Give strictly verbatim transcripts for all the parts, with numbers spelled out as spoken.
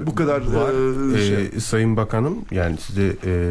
bu kadar var. E, şey. Ee, Sayın Bakanım, yani size e,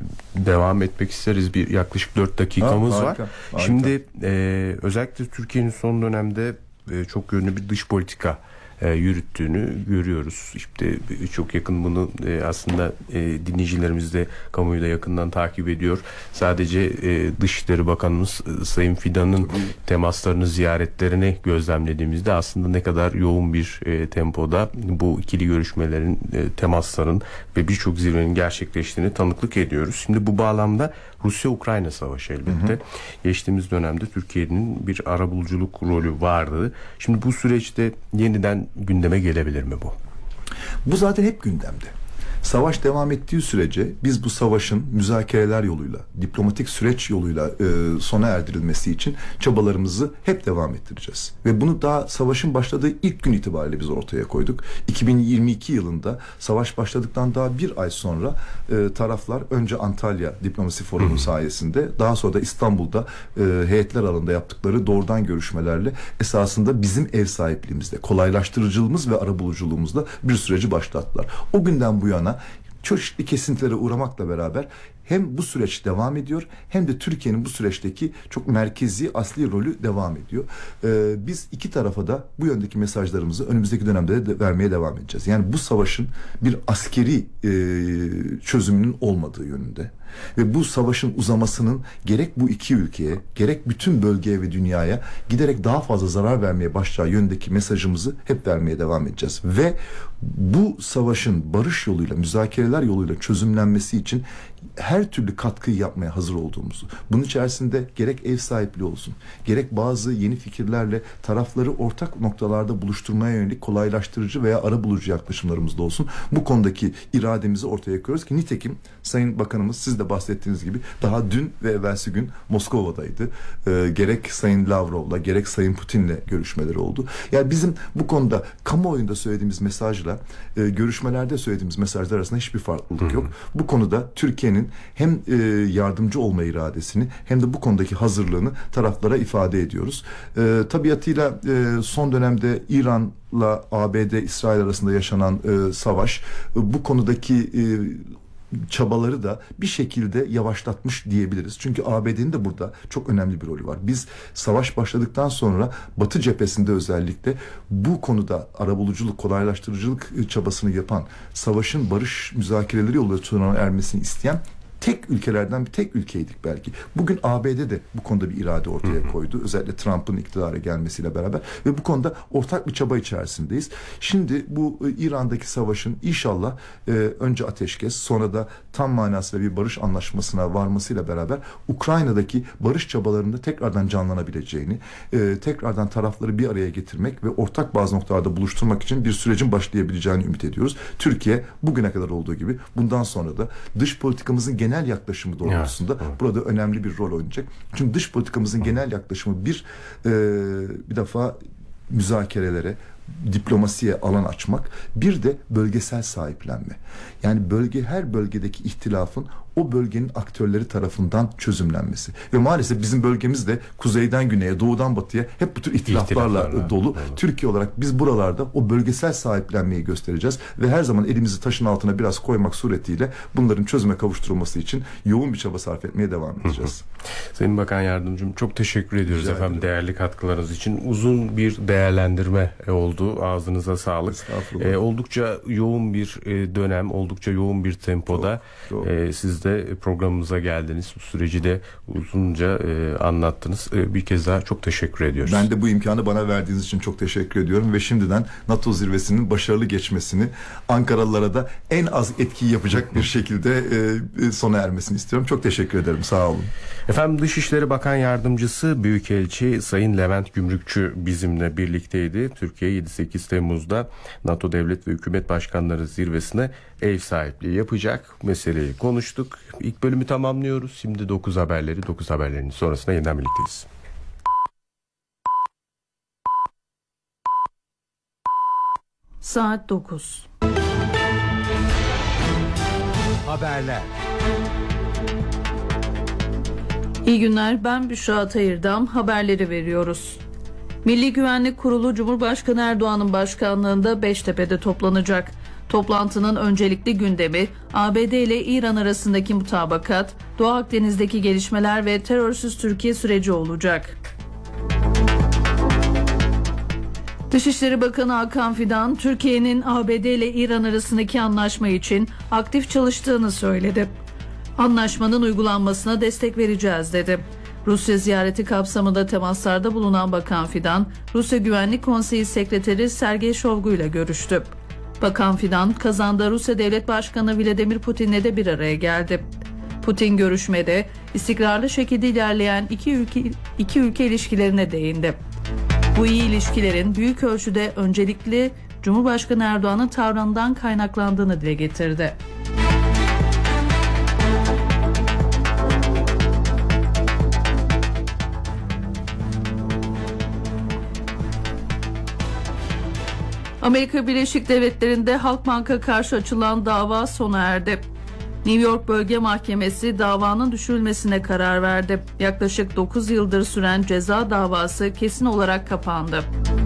devam etmek isteriz. Bir yaklaşık dört dakikamız ha, harika, var. Harika. Şimdi e, özellikle Türkiye'nin son dönemde e, çok yönlü bir dış politika E, yürüttüğünü görüyoruz. İşte çok yakın bunu e, aslında e, dinleyicilerimiz de kamuoyu da yakından takip ediyor. Sadece e, Dışişleri Bakanımız e, Sayın Fidan'ın temaslarını, ziyaretlerini gözlemlediğimizde aslında ne kadar yoğun bir e, tempoda bu ikili görüşmelerin, e, temasların ve birçok zirvenin gerçekleştiğini tanıklık ediyoruz. Şimdi bu bağlamda Rusya-Ukrayna savaşı elbette. Hı hı. Geçtiğimiz dönemde Türkiye'nin bir arabuluculuk rolü vardı. Şimdi bu süreçte yeniden gündeme gelebilir mi bu? Bu zaten hep gündemde. Savaş devam ettiği sürece biz bu savaşın müzakereler yoluyla, diplomatik süreç yoluyla e, sona erdirilmesi için çabalarımızı hep devam ettireceğiz. Ve bunu daha savaşın başladığı ilk gün itibariyle biz ortaya koyduk. iki bin yirmi iki yılında savaş başladıktan daha bir ay sonra e, taraflar önce Antalya Diplomasi Forumu sayesinde, daha sonra da İstanbul'da e, heyetler arasında yaptıkları doğrudan görüşmelerle esasında bizim ev sahipliğimizde, kolaylaştırıcılığımız ve arabuluculuğumuzla bir süreci başlattılar. O günden bu yana çeşitli kesintilere uğramakla beraber hem bu süreç devam ediyor hem de Türkiye'nin bu süreçteki çok merkezi asli rolü devam ediyor. Ee, biz iki tarafa da bu yöndeki mesajlarımızı önümüzdeki dönemde de vermeye devam edeceğiz. Yani bu savaşın bir askeri e, çözümünün olmadığı yönünde ve bu savaşın uzamasının gerek bu iki ülkeye gerek bütün bölgeye ve dünyaya giderek daha fazla zarar vermeye başlayacağı yöndeki mesajımızı hep vermeye devam edeceğiz. Ve bu savaşın barış yoluyla, müzakereler yoluyla çözümlenmesi için her türlü katkıyı yapmaya hazır olduğumuzu, bunun içerisinde gerek ev sahipliği olsun, gerek bazı yeni fikirlerle tarafları ortak noktalarda buluşturmaya yönelik kolaylaştırıcı veya arabulucu yaklaşımlarımız da olsun, bu konudaki irademizi ortaya koyuyoruz ki nitekim Sayın Bakanımız, siz de bahsettiğiniz gibi daha dün ve evvelsi gün Moskova'daydı. Ee, gerek Sayın Lavrov'la gerek Sayın Putin'le görüşmeleri oldu. Yani bizim bu konuda kamuoyunda söylediğimiz mesajla e, görüşmelerde söylediğimiz mesajlar arasında hiçbir farklılık Hı-hı. yok. Bu konuda Türkiye'nin hem e, yardımcı olma iradesini hem de bu konudaki hazırlığını taraflara ifade ediyoruz. E, tabiatıyla e, son dönemde İran'la A B D, İsrail arasında yaşanan e, savaş e, bu konudaki e, çabaları da bir şekilde yavaşlatmış diyebiliriz. Çünkü A B D'nin de burada çok önemli bir rolü var. Biz savaş başladıktan sonra Batı cephesinde özellikle bu konuda arabuluculuk, kolaylaştırıcılık çabasını yapan, savaşın barış müzakereleri yoluyla sona ermesini isteyen tek ülkelerden bir tek ülkeydik belki. Bugün A B D de bu konuda bir irade ortaya koydu. Özellikle Trump'ın iktidara gelmesiyle beraber ve bu konuda ortak bir çaba içerisindeyiz. Şimdi bu İran'daki savaşın inşallah e, önce ateşkes, sonra da tam manasıyla bir barış anlaşmasına varmasıyla beraber Ukrayna'daki barış çabalarında tekrardan canlanabileceğini, e, tekrardan tarafları bir araya getirmek ve ortak bazı noktalarda buluşturmak için bir sürecin başlayabileceğini ümit ediyoruz. Türkiye bugüne kadar olduğu gibi bundan sonra da dış politikamızın genel genel yaklaşımı doğrultusunda evet, evet. burada önemli bir rol oynayacak. Çünkü dış politikamızın evet. genel yaklaşımı bir e, bir defa müzakerelere, diplomasiye alan açmak, bir de bölgesel sahiplenme. Yani bölge, her bölgedeki ihtilafın o bölgenin aktörleri tarafından çözümlenmesi. Ve maalesef bizim bölgemiz de kuzeyden güneye, doğudan batıya hep bu tür ihtilaflarla, ihtilaflarla dolu. Evet. Türkiye olarak biz buralarda o bölgesel sahiplenmeyi göstereceğiz ve her zaman elimizi taşın altına biraz koymak suretiyle bunların çözüme kavuşturulması için yoğun bir çaba sarf etmeye devam edeceğiz. Sayın Bakan Yardımcım, çok teşekkür ediyoruz Rica efendim ederim. Değerli katkılarınız için. Uzun bir değerlendirme oldu. Ağzınıza sağlık. Ee, oldukça yoğun bir dönem, oldukça yoğun bir tempoda çok, çok. Ee, siz de programımıza geldiniz. Bu süreci de uzunca e, anlattınız. E, bir kez daha çok teşekkür ediyoruz. Ben de bu imkanı bana verdiğiniz için çok teşekkür ediyorum ve şimdiden NATO zirvesinin başarılı geçmesini, Ankaralılara da en az etkiyi yapacak bir şekilde e, sona ermesini istiyorum. Çok teşekkür ederim. Sağ olun. Efendim, Dışişleri Bakan Yardımcısı Büyükelçi Sayın Levent Gümrükçü bizimle birlikteydi. Türkiye yedi sekiz Temmuz'da NATO Devlet ve Hükümet Başkanları Zirvesi'ne ev sahipliği yapacak. Meseleyi konuştuk. İlk bölümü tamamlıyoruz. Şimdi dokuz haberleri, dokuz haberlerinin sonrasında yeniden birlikteyiz. Saat dokuz. Haberler. İyi günler, ben Büşra Atayırdam. Haberleri veriyoruz. Milli Güvenlik Kurulu Cumhurbaşkanı Erdoğan'ın başkanlığında Beştepe'de toplanacak. Toplantının öncelikli gündemi A B D ile İran arasındaki mutabakat, Doğu Akdeniz'deki gelişmeler ve terörsüz Türkiye süreci olacak. Dışişleri Bakanı Hakan Fidan, Türkiye'nin A B D ile İran arasındaki anlaşma için aktif çalıştığını söyledi. Anlaşmanın uygulanmasına destek vereceğiz dedi. Rusya ziyareti kapsamında temaslarda bulunan Bakan Fidan, Rusya Güvenlik Konseyi Sekreteri Sergey Shoigu ile görüştü. Bakan Fidan, Kazan'da Rusya Devlet Başkanı Vladimir Putin'le de bir araya geldi. Putin görüşmede istikrarlı şekilde ilerleyen iki ülke, iki ülke ilişkilerine değindi. Bu iyi ilişkilerin büyük ölçüde öncelikli Cumhurbaşkanı Erdoğan'ın tavrından kaynaklandığını dile getirdi. Amerika Birleşik Devletleri'nde Halkbank'a karşı açılan dava sona erdi. New York Bölge Mahkemesi davanın düşürülmesine karar verdi. Yaklaşık dokuz yıldır süren ceza davası kesin olarak kapandı.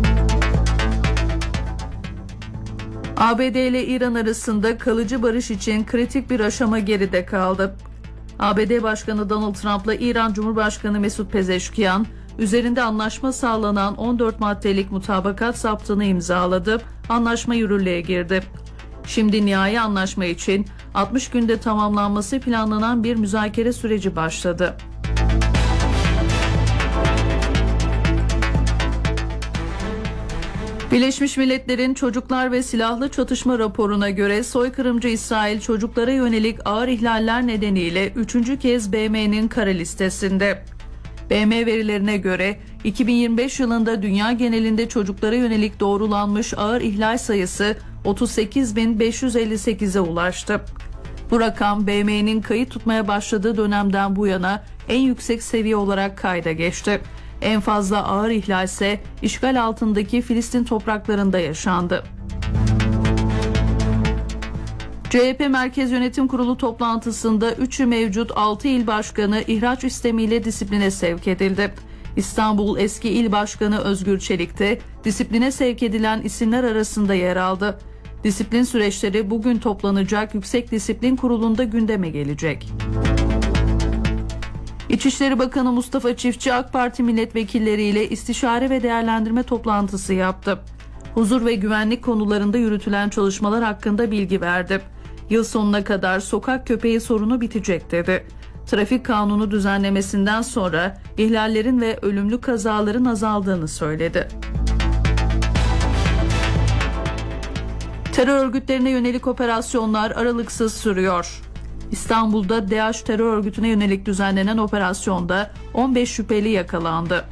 A B D ile İran arasında kalıcı barış için kritik bir aşama geride kaldı. A B D Başkanı Donald Trump'la İran Cumhurbaşkanı Mesut Pezeşkiyan, üzerinde anlaşma sağlanan on dört maddelik mutabakat zaptını imzaladı, anlaşma yürürlüğe girdi. Şimdi nihai anlaşma için altmış günde tamamlanması planlanan bir müzakere süreci başladı. Birleşmiş Milletler'in Çocuklar ve Silahlı Çatışma raporuna göre soykırımcı İsrail çocuklara yönelik ağır ihlaller nedeniyle üçüncü kez B M'nin kara listesinde. B M verilerine göre iki bin yirmi beş yılında dünya genelinde çocuklara yönelik doğrulanmış ağır ihlal sayısı otuz sekiz bin beş yüz elli sekize ulaştı. Bu rakam B M'nin kayıt tutmaya başladığı dönemden bu yana en yüksek seviye olarak kayda geçti. En fazla ağır ihlal ise işgal altındaki Filistin topraklarında yaşandı. C H P Merkez Yönetim Kurulu toplantısında üçü mevcut altı il başkanı ihraç istemiyle disipline sevk edildi. İstanbul eski il başkanı Özgür Çelik de disipline sevk edilen isimler arasında yer aldı. Disiplin süreçleri bugün toplanacak Yüksek Disiplin Kurulu'nda gündeme gelecek. İçişleri Bakanı Mustafa Çiftçi AK Parti milletvekilleriyle istişare ve değerlendirme toplantısı yaptı. Huzur ve güvenlik konularında yürütülen çalışmalar hakkında bilgi verdi. Yıl sonuna kadar sokak köpeği sorunu bitecek dedi. Trafik kanunu düzenlemesinden sonra ihlallerin ve ölümlü kazaların azaldığını söyledi. Terör örgütlerine yönelik operasyonlar aralıksız sürüyor. İstanbul'da DAEŞ terör örgütüne yönelik düzenlenen operasyonda on beş şüpheli yakalandı.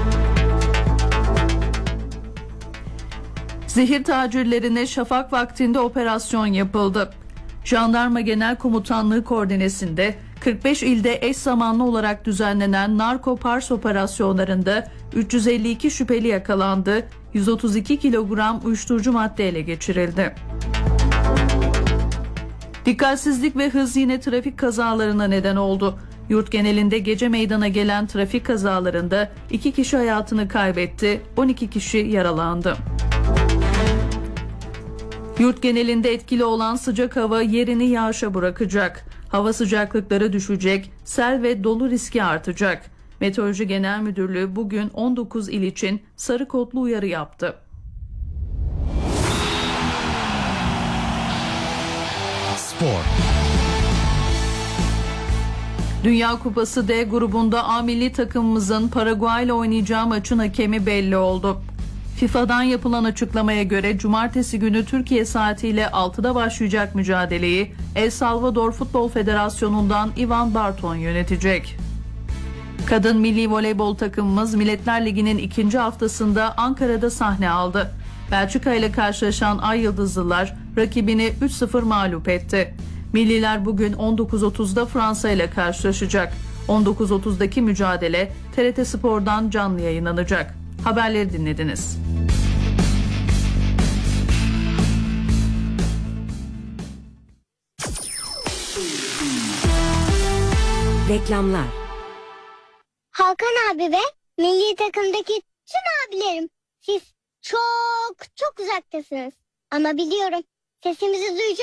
Zehir tacirlerine şafak vaktinde operasyon yapıldı. Jandarma Genel Komutanlığı koordinesinde kırk beş ilde eş zamanlı olarak düzenlenen narko pars operasyonlarında üç yüz elli iki şüpheli yakalandı, yüz otuz iki kilogram uyuşturucu madde ele geçirildi. Dikkatsizlik ve hız yine trafik kazalarına neden oldu. Yurt genelinde gece meydana gelen trafik kazalarında iki kişi hayatını kaybetti, on iki kişi yaralandı. Yurt genelinde etkili olan sıcak hava yerini yağışa bırakacak. Hava sıcaklıkları düşecek, sel ve dolu riski artacak. Meteoroloji Genel Müdürlüğü bugün on dokuz il için sarı kodlu uyarı yaptı. Spor. Dünya Kupası D grubunda A milli takımımızın Paraguay ile oynayacağı maçın hakemi belli oldu. FIFA'dan yapılan açıklamaya göre cumartesi günü Türkiye saatiyle altıda başlayacak mücadeleyi El Salvador Futbol Federasyonu'ndan Ivan Barton yönetecek. Kadın milli voleybol takımımız Milletler Ligi'nin ikinci haftasında Ankara'da sahne aldı. Belçika ile karşılaşan Ay Yıldızlılar rakibini üç sıfır mağlup etti. Milliler bugün on dokuz otuzda Fransa ile karşılaşacak. on dokuz otuzdaki mücadele T R T Spor'dan canlı yayınlanacak. Haberleri dinlediniz. Reklamlar. Hakan abi ve milli takımdaki tüm abilerim, siz çok çok uzaktasınız. Ama biliyorum, sesimizi duyacak